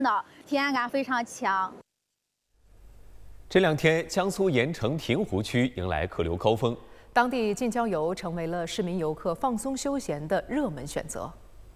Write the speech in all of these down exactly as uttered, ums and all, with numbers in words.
的，体验感非常强。 这两天，江苏盐城平湖区迎来客流高峰， 当地近郊游成为了市民游客放松休闲的热门选择。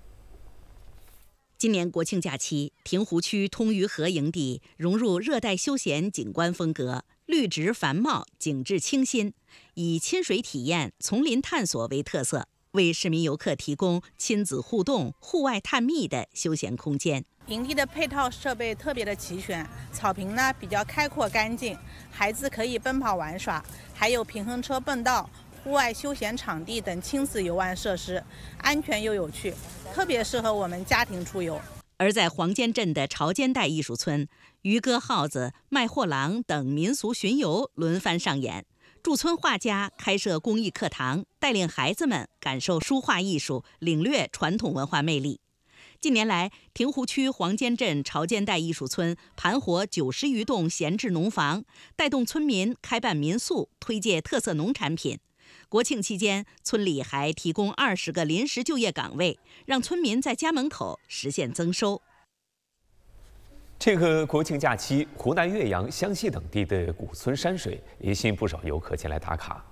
今年国庆假期，平湖区通榆河营地融入热带休闲景观风格，绿植繁茂，景致清新，以亲水体验、丛林探索为特色，为市民游客提供亲子互动、户外探秘的休闲空间。 营地的配套设备特别的齐全，草坪呢比较开阔干净，孩子可以奔跑玩耍，还有平衡车蹦道、户外休闲场地等亲子游玩设施，安全又有趣，特别适合我们家庭出游。 而在黄尖镇的潮间带艺术村，渔歌、号子、卖货郎等民俗巡游轮番上演。驻村画家开设公益课堂，带领孩子们感受书画艺术，领略传统文化魅力。近年来，平湖区黄尖镇潮间带艺术村盘活九十余栋闲置农房，带动村民开办民宿，推介特色农产品。国庆期间，村里还提供二十个临时就业岗位，让村民在家门口实现增收。 这个国庆假期，湖南岳阳、湘西等地的古村山水也吸引不少游客前来打卡。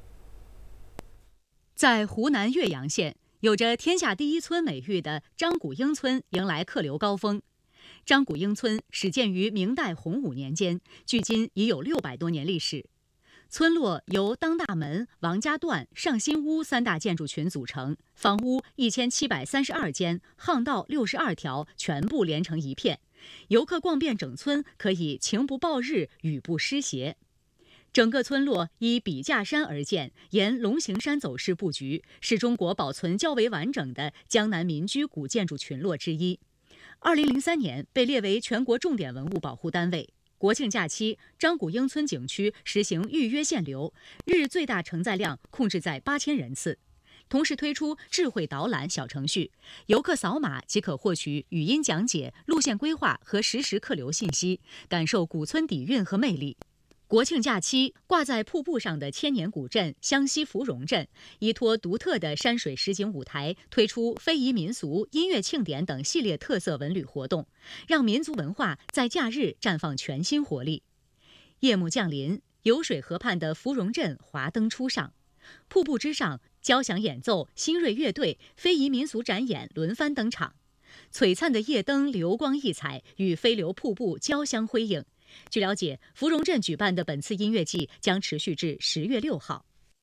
在湖南岳阳县，有着“天下第一村”美誉的张古英村迎来客流高峰。张古英村始建于明代洪武年间，距今已有六百多年历史。村落由当大门、王家段、上新屋三大建筑群组成，房屋一千七百三十二间，巷道六十二条，全部连成一片。游客逛遍整村，可以晴不暴日，雨不湿鞋。整个村落依笔架山而建，沿龙形山走势布局，是中国保存较为完整的江南民居古建筑群落之一。二零零三年被列为全国重点文物保护单位。国庆假期，张古英村景区实行预约限流，日最大承载量控制在八千人次。同时推出智慧导览小程序，游客扫码即可获取语音讲解、路线规划和实时客流信息，感受古村底蕴和魅力。国庆假期，挂在瀑布上的千年古镇湘西芙蓉镇，依托独特的山水实景舞台，推出非遗民俗、音乐庆典等系列特色文旅活动，让民族文化在假日绽放全新活力。夜幕降临，有水河畔的芙蓉镇华灯初上，瀑布之上，交响演奏、新锐乐队、非遗民俗展演轮番登场，璀璨的夜灯流光溢彩，与飞流瀑布交相辉映。据了解，芙蓉镇举办的本次音乐季将持续至十月六号。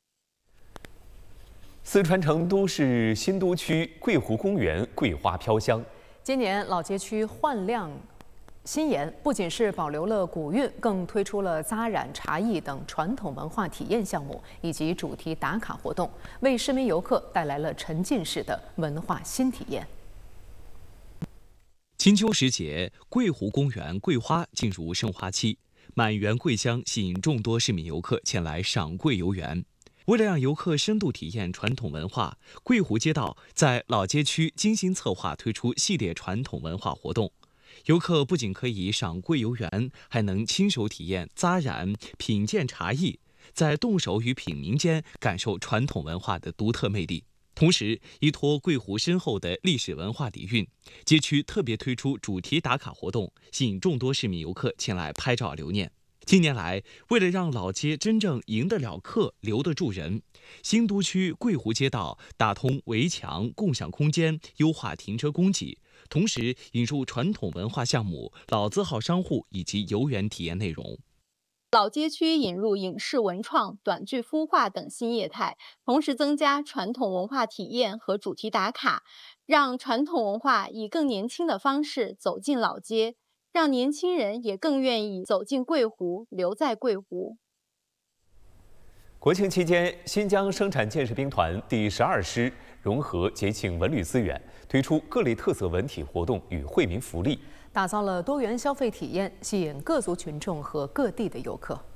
四川成都市新都区桂湖公园桂花飘香。 今年老街区焕亮新颜，不仅是保留了古韵，更推出了扎染、茶艺等传统文化体验项目以及主题打卡活动，为市民游客带来了沉浸式的文化新体验。 金秋时节，桂湖公园桂花进入盛花期，满园桂香吸引众多市民游客前来赏桂游园。为了让游客深度体验传统文化，桂湖街道在老街区精心策划推出系列传统文化活动。游客不仅可以赏桂游园，还能亲手体验扎染、品鉴茶艺，在动手与品茗间感受传统文化的独特魅力。同时，依托桂湖深厚的历史文化底蕴，街区特别推出主题打卡活动，吸引众多市民游客前来拍照留念。近年来，为了让老街真正赢得了客、留得住人，新都区桂湖街道打通围墙、共享空间，优化停车供给，同时引入传统文化项目、老字号商户以及游园体验内容。 老街区引入影视文创、短剧孵化等新业态，同时增加传统文化体验和主题打卡，让传统文化以更年轻的方式走进老街，让年轻人也更愿意走进桂湖，留在桂湖。 国庆期间，新疆生产建设兵团第十二师融合节庆文旅资源，推出各类特色文体活动与惠民福利， 打造了多元消费体验，吸引各族群众和各地的游客。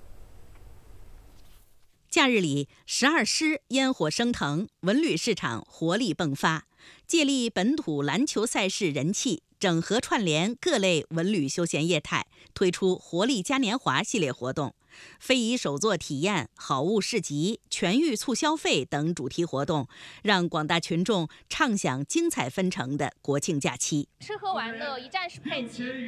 假日里，十二师烟火升腾，文旅市场活力迸发。借力本土篮球赛事人气， 整合串联各类文旅休闲业态，推出活力嘉年华系列活动、非遗手作体验、好物市集、全域促消费等主题活动，让广大群众畅享精彩纷呈的国庆假期。 吃喝玩乐一站式配齐。